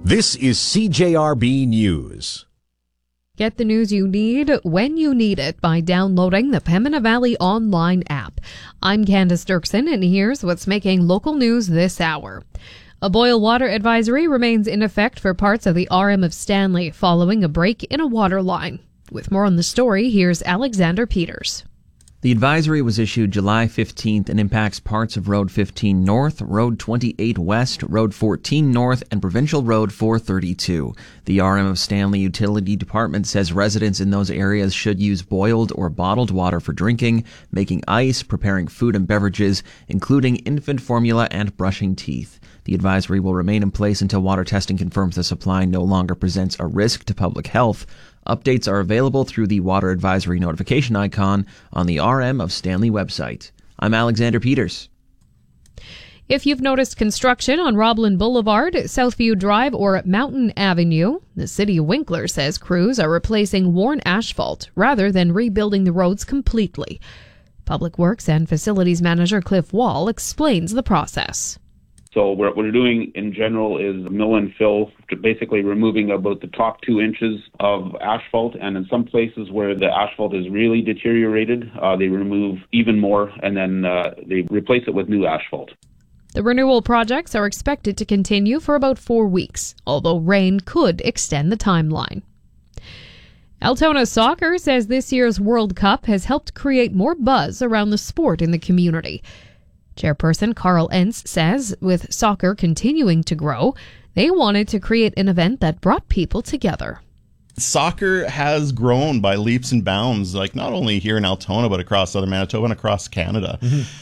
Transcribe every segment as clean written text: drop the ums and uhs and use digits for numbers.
This is CJRB News. Get the news you need when you need it by downloading the Pembina Valley online app. I'm Candace Dirksen, and here's what's making local news this hour. A boil water advisory remains in effect for parts of the RM of Stanley following a break in a water line. With more on the story, here's Alexander Peters. The advisory was issued July 15th and impacts parts of Road 15 North, Road 28 West, Road 14 North, and Provincial Road 432. The RM of Stanley Utility Department says residents in those areas should use boiled or bottled water for drinking, making ice, preparing food and beverages, including infant formula and brushing teeth. The advisory will remain in place until water testing confirms the supply no longer presents a risk to public health. Updates are available through the water advisory notification icon on the RM of Stanley website. I'm Alexander Peters. If you've noticed construction on Roblin Boulevard, Southview Drive, or Mountain Avenue, the City of Winkler says crews are replacing worn asphalt rather than rebuilding the roads completely. Public Works and Facilities Manager Cliff Wall explains the process. So what we're doing in general is mill and fill, basically removing about the top 2 inches of asphalt. And in some places where the asphalt is really deteriorated, they remove even more and then they replace it with new asphalt. The renewal projects are expected to continue for about 4 weeks, although rain could extend the timeline. Altona Soccer says this year's World Cup has helped create more buzz around the sport in the community. Chairperson Carl Entz says with soccer continuing to grow, they wanted to create an event that brought people together. Soccer has grown by leaps and bounds, like not only here in Altona, but across southern Manitoba and across Canada.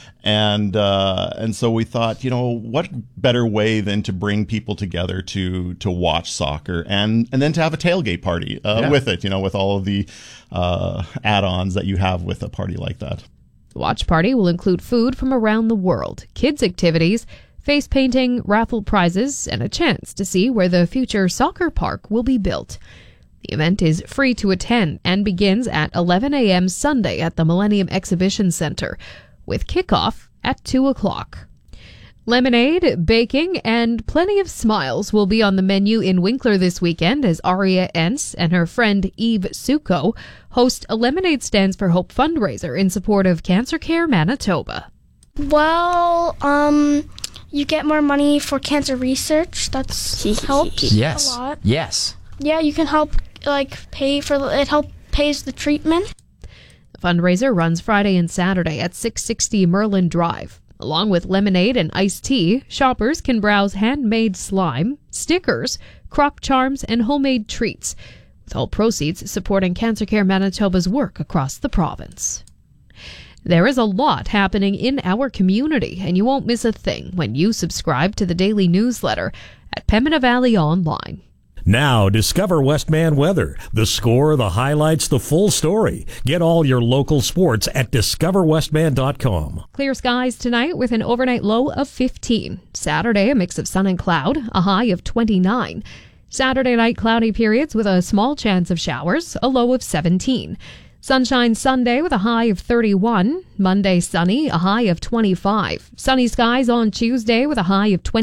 And so we thought, what better way than to bring people together to watch soccer and then to have a tailgate party with it, with all of the add-ons that you have with a party like that. The watch party will include food from around the world, kids' activities, face painting, raffle prizes, and a chance to see where the future soccer park will be built. The event is free to attend and begins at 11 a.m. Sunday at the Millennium Exhibition Centre, with kickoff at 2 o'clock. Lemonade, baking, and plenty of smiles will be on the menu in Winkler this weekend as Aria Entz and her friend Eve Suko host a Lemonade Stands for Hope fundraiser in support of Cancer Care Manitoba. Well, you get more money for cancer research. That's helps yes. a lot. Yes. Yeah, you can help pay for it. Pays the treatment. The fundraiser runs Friday and Saturday at 660 Merlin Drive. Along with lemonade and iced tea, shoppers can browse handmade slime, stickers, crock charms, and homemade treats, with all proceeds supporting Cancer Care Manitoba's work across the province. There is a lot happening in our community, and you won't miss a thing when you subscribe to the daily newsletter at Pembina Valley Online. Now, discover Westman weather. The score, the highlights, the full story. Get all your local sports at discoverwestman.com. Clear skies tonight with an overnight low of 15. Saturday, a mix of sun and cloud, a high of 29. Saturday night, cloudy periods with a small chance of showers, a low of 17. Sunshine Sunday with a high of 31. Monday, sunny, a high of 25. Sunny skies on Tuesday with a high of 20.